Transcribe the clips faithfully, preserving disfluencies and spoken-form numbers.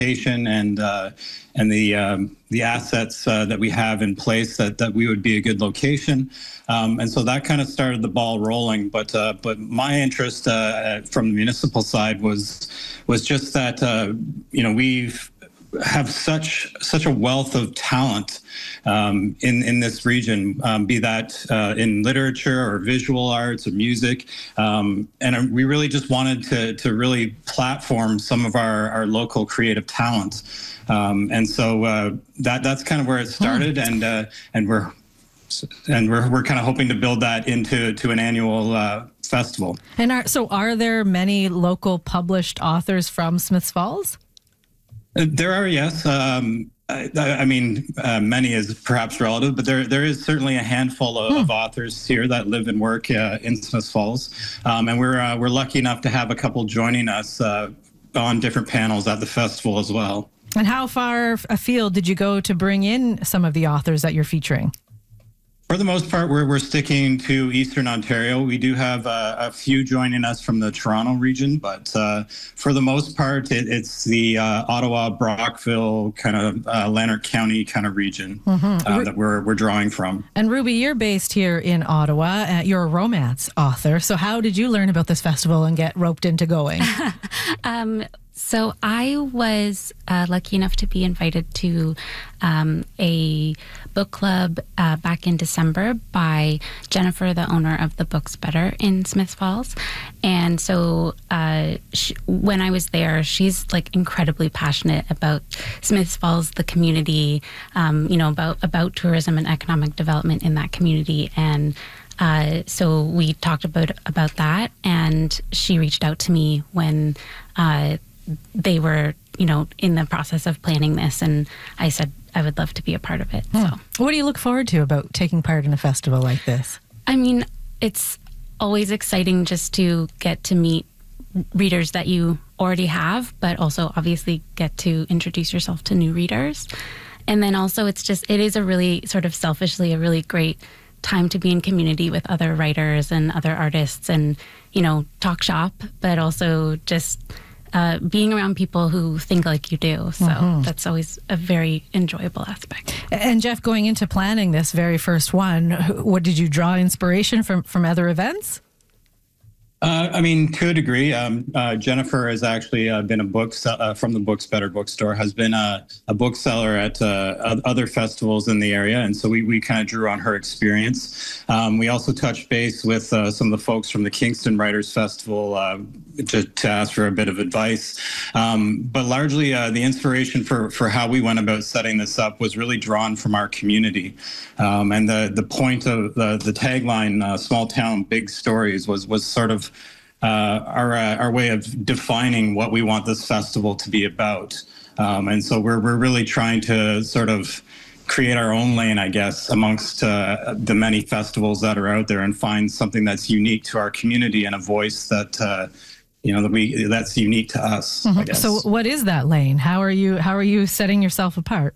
and uh, and the um, the assets uh, that we have in place that that we would be a good location. Um, and so that kind of started the ball rolling. But uh, but my interest uh, from the municipal side was was just that uh, you know we've have such such a wealth of talent um, in in this region, um, be that uh, in literature or visual arts or music, um, and we really just wanted to to really platform some of our our local creative talent, um, and so uh, that that's kind of where it started, hmm. and uh, and we're and we're we're kind of hoping to build that into to an annual uh, festival. And are, so, are there many local published authors from Smiths Falls? There are, yes. Um, I, I mean, uh, many is perhaps relative, but there there is certainly a handful of, hmm. of authors here that live and work uh, in Smiths Falls, um, and we're uh, we're lucky enough to have a couple joining us uh, on different panels at the festival as well. And how far afield did you go to bring in some of the authors that you're featuring? For the most part, we're, we're sticking to Eastern Ontario. We do have uh, a few joining us from the Toronto region, but uh, for the most part, it, it's the uh, Ottawa, Brockville, kind of uh, Lanark County kind of region mm-hmm. uh, that we're, we're drawing from. And Ruby, you're based here in Ottawa. Uh, you're a romance author. So how did you learn about this festival and get roped into going? um, So I was uh, lucky enough to be invited to um, a book club uh, back in December by Jennifer, the owner of the Books Better in Smiths Falls. And so uh, she, when I was there, she's like incredibly passionate about Smiths Falls, the community, um, you know, about, about tourism and economic development in that community. And uh, so we talked about, about that, and she reached out to me when uh, they were, you know, in the process of planning this, and I said I would love to be a part of it. Hmm. So, what do you look forward to about taking part in a festival like this? I mean, it's always exciting just to get to meet readers that you already have, but also obviously get to introduce yourself to new readers. And then also, it's just, it is a really sort of selfishly a really great time to be in community with other writers and other artists, and, you know, talk shop, but also just Uh, being around people who think like you do. So mm-hmm. that's always a very enjoyable aspect. And Jeff, going into planning this very first one, what did you draw inspiration from, from other events? Uh, I mean, to a degree, um, uh, Jennifer has actually uh, been a book uh, from the Books Better bookstore, has been a, a bookseller at uh, other festivals in the area. And so we, we kind of drew on her experience. Um, we also touched base with uh, some of the folks from the Kingston Writers Festival uh, to, to ask for a bit of advice. Um, but largely, uh, the inspiration for, for how we went about setting this up was really drawn from our community. Um, and the, the point of the, the tagline, uh, small town, big stories, was, was sort of Uh, our uh, our way of defining what we want this festival to be about, um, and so we're we're really trying to sort of create our own lane, I guess, amongst uh, the many festivals that are out there, and find something that's unique to our community and a voice that uh, you know that we that's unique to us. Mm-hmm. I guess. So, what is that lane? How are you how are you setting yourself apart?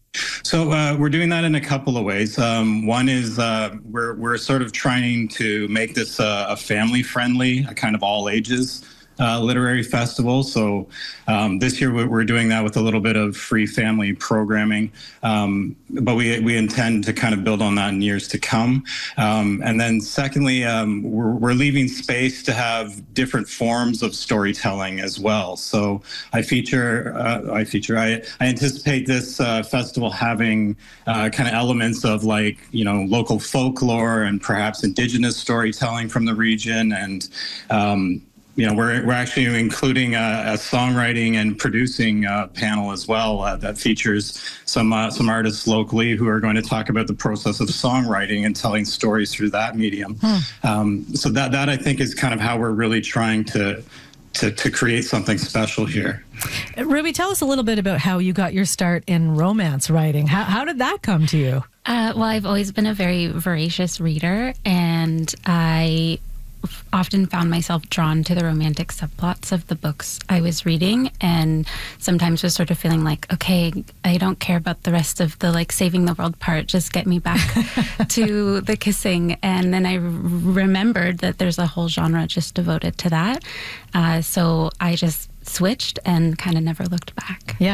So uh, we're doing that in a couple of ways. Um, one is uh, we're we're sort of trying to make this uh, a family-friendly, a kind of all ages uh, literary festival. So um, this year we're doing that with a little bit of free family programming, um, but we we intend to kind of build on that in years to come. Um, and then secondly, um, we're, we're leaving space to have different forms of storytelling as well. So I feature, uh, I feature, I, I anticipate this uh, festival having uh, kind of elements of like, you know, local folklore and perhaps indigenous storytelling from the region. And um, You know, we're we're actually including a, a songwriting and producing uh, panel as well uh, that features some uh, some artists locally who are going to talk about the process of songwriting and telling stories through that medium. Hmm. Um, so that that I think is kind of how we're really trying to to to create something special here. Ruby, tell us a little bit about how you got your start in romance writing. How how did that come to you? Uh, well, I've always been a very voracious reader, and I often found myself drawn to the romantic subplots of the books I was reading, and sometimes was sort of feeling like, okay, I don't care about the rest of the like saving the world part, just get me back to the kissing. And then I remembered that there's a whole genre just devoted to that. Uh, so I just switched and kind of never looked back. Yeah.